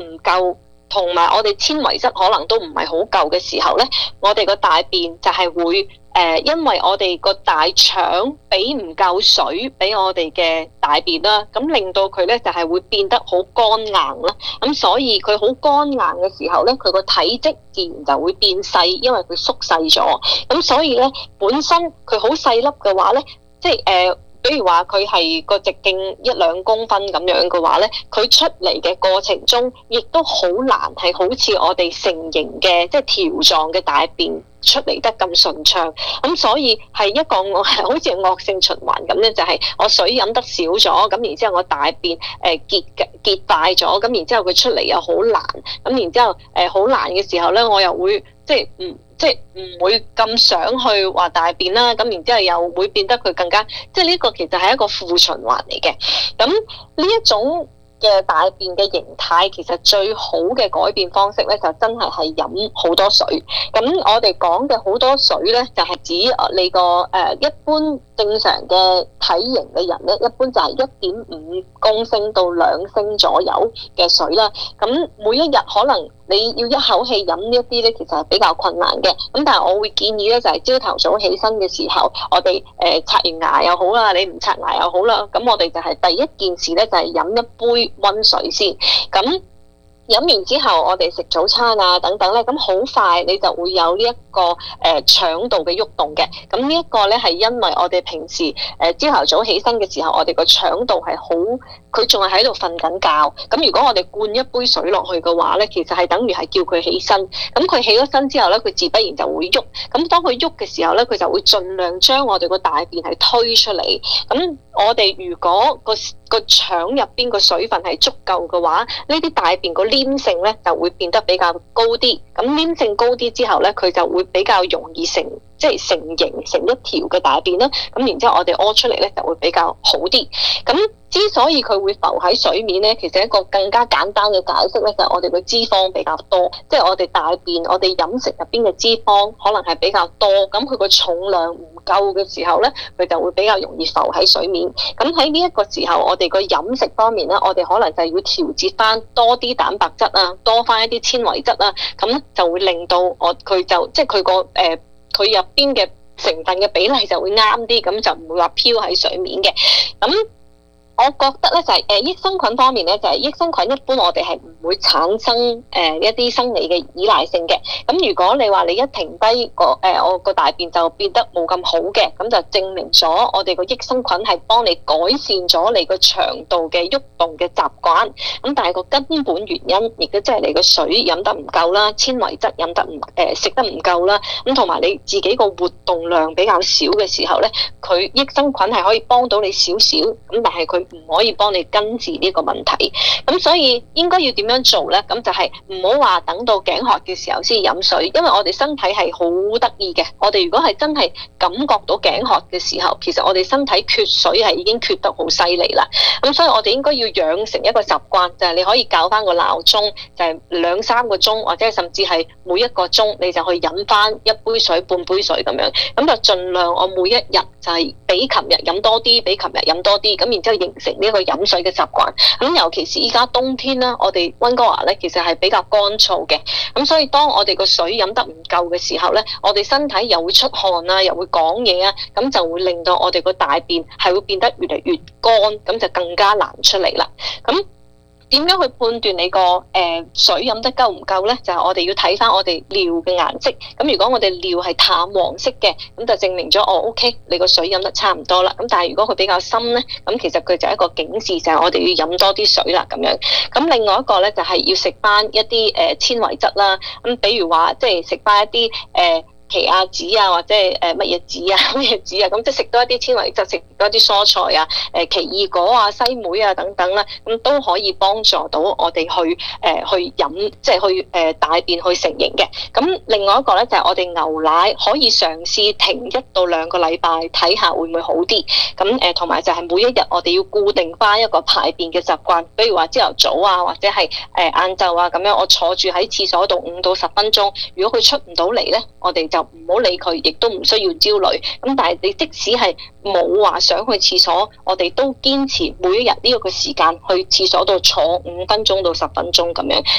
唔夠，同埋我哋纖維質可能都唔係好夠嘅時候咧，我哋個大便就係會因為我哋個大腸俾唔夠水俾我哋嘅大便啦，咁令到佢咧就係會變得好乾硬啦。咁所以佢好乾硬嘅時候咧，佢個體積自然就會變細，因為佢縮細咗。咁所以咧，本身佢好細粒嘅話咧，即係比如話佢係個直徑1-2公分咁樣嘅話咧，佢出嚟嘅過程中，亦都好難係好似我哋成形嘅即係條狀嘅大便出嚟得咁順暢。咁所以係一個好似惡性循環咁咧，就係我水飲得少咗，咁然之後我大便結大咗，咁然之後佢出嚟又好難，咁然之後好難嘅時候咧，我又會即係唔會咁想去話大便啦，咁然之後又會變得佢更加，即係呢個其實係一個負循環嚟嘅。咁呢一種嘅大便嘅形態，其實最好嘅改變方式咧，就真係飲好多水。咁我哋講嘅好多水咧，就係指你個一般正常嘅體型嘅人咧，一般就係1.5公升到2升左右嘅水啦。咁每一日可能你要一口氣飲呢一啲咧，其實係比較困難嘅。咁但係我會建議咧，就係朝頭早起身嘅時候，我哋刷完牙又好啦，你唔刷牙又好啦，咁我哋就係第一件事咧，就係飲一杯溫水先。咁飲完之後，我哋食早餐啊等等咧，咁好快你就會有呢一個腸道嘅喐動嘅。咁呢一個咧係因為我哋平時朝頭早起身嘅時候，我哋個腸道係好，佢仲係喺度瞓緊覺。咁如果我哋灌一杯水落去嘅話咧，其實係等於係叫佢起身。咁佢起咗身之後咧，佢自不然就會喐。咁當佢喐嘅時候咧，佢就會盡量將我哋個大便係推出嚟。咁我哋如果個腸入邊個水分係足夠嘅話，呢啲大便個黏性咧就會變得比較高啲。咁黏性高啲之後咧，佢就會比較容易成形成一條嘅大便啦。咁然之後我哋屙出嚟咧就會比較好啲。咁之所以佢會浮喺水面咧，其實一個更加簡單嘅解釋咧，就係我哋嘅脂肪比較多，即係我哋大便、我哋飲食入邊嘅脂肪可能係比較多，咁佢個重量唔夠嘅時候咧，佢就會比較容易浮喺水面。咁喺呢一個時候，我哋個飲食方面咧，我哋可能就要調節翻多啲蛋白質啊，多翻一啲纖維質啊，咁就會令到佢就即係佢個佢入邊嘅成分嘅比例就會啱啲，咁就唔會話飄喺水面嘅。咁我覺得咧就係益生菌方面咧，就係益生菌一般我哋係唔會產生一啲生理嘅依賴性嘅。咁如果你話你一停低我個大便就變得冇咁好嘅，咁就證明咗我哋個益生菌係幫你改善咗你個腸道嘅喐動嘅習慣。咁但係個根本原因，亦都即係你個水飲得唔夠啦，纖維質飲得食得唔夠啦，咁同埋你自己個活動量比較少嘅時候咧，佢益生菌係可以幫到你少少，咁但係佢唔可以幫你根治呢個問題。咁所以應該要點樣做呢？咁就係唔好話等到頸渴嘅時候先飲水，因為我哋身體係好得意嘅。我哋如果係真係感覺到頸渴嘅時候，其實我哋身體缺水係已經缺得好犀利啦。咁所以我哋應該要養成一個習慣，就係你可以校翻個鬧鐘，就係2-3個鐘，或者甚至係每1個鐘你就去飲翻一杯水、半杯水咁樣。咁就盡量我每一日就係比琴日飲多啲，比琴日飲多啲，咁然之後形成呢一個飲水嘅習慣。咁尤其是依家冬天啦，我哋溫哥華咧其實係比較乾燥嘅，咁所以當我哋個水飲得唔夠嘅時候咧，我哋身體又會出汗啊，又會講嘢啊，咁就會令到我哋個大便係會變得越嚟越乾，咁就更加難出嚟啦。咁點樣去判斷你個水飲得夠唔夠呢？就係我哋要睇翻我哋尿嘅顏色。咁如果我哋尿係淡黃色嘅，咁就證明咗OK，你個水飲得差唔多啦。咁但係如果佢比較深呢，咁其實佢就係一個警示，就係我哋要飲多啲水啦咁樣。咁另外一個呢，就係要食翻一啲纖維質啦。咁比如話即係食翻一啲奇亞籽啊，或者乜嘢籽啊，咁即係食多一啲纖維質，食多啲蔬菜啊，奇異果啊、西梅啊等等啦，咁都可以幫助到我哋去飲，即係去大便去成形嘅。咁另外一個咧就係我哋牛奶可以嘗試停1到2個禮拜，睇下會唔會好啲。咁同埋就係每一日我哋要固定翻一個排便嘅習慣，比如話朝頭早啊，或者係晏晝啊咁樣，我坐住喺廁所度5到10分鐘。如果佢出唔到嚟咧，我哋就唔好理佢，亦都唔需要焦慮。咁但係你即使係冇話想去廁所，我哋都堅持每一日呢個時間去廁所度坐5分鐘到10分鐘咁樣。